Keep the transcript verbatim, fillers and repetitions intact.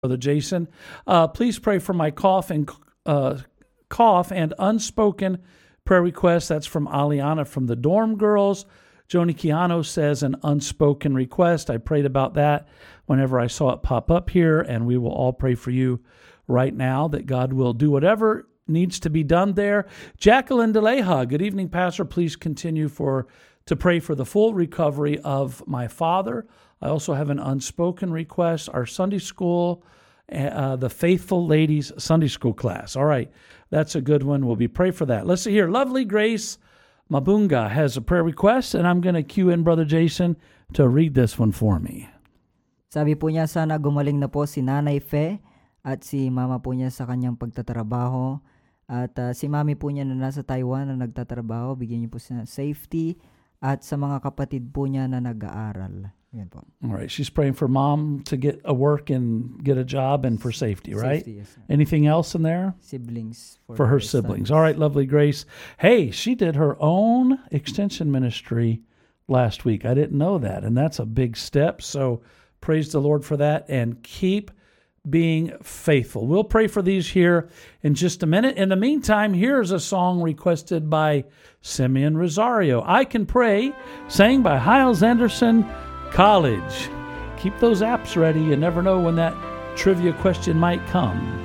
Brother Jason. Uh, please pray for my cough and uh, cough and unspoken prayer request. That's from Aliana from the Dorm Girls. Joni Kiano says an unspoken request. I prayed about that whenever I saw it pop up here, and we will all pray for you right now that God will do whatever needs to be done there. Jacqueline DeLeja, good evening, Pastor. Please continue for to pray for the full recovery of my father. I also have an unspoken request, our Sunday school, uh, the Faithful Ladies Sunday School class. All right, that's a good one. We'll be praying for that. Let's see here. Lovely Grace Mabunga has a prayer request, and I'm going to cue in Brother Jason to read this one for me. Sabi po niya, sana gumaling na po si Nanay Fe at si Mama po niya sa kanyang pagtatrabaho. At uh, si Mami po niya na nasa Taiwan na nagtatrabaho, bigyan niyo po siya safety. At sa mga kapatid po niya na nag-aaral. Yan po. All right. She's praying for mom to get a work and get a job and for safety, right? Safety, yes, sir. Anything else in there? Siblings. For, for her siblings. Studies. All right, lovely Grace. Hey, she did her own extension ministry last week. I didn't know that, and that's a big step. So praise the Lord for that, and keep being faithful. We'll pray for these here in just a minute. In the meantime, here's a song requested by Simeon Rosario. I Can Pray, sang by Hyles Anderson College. Keep those apps ready. You never know when that trivia question might come.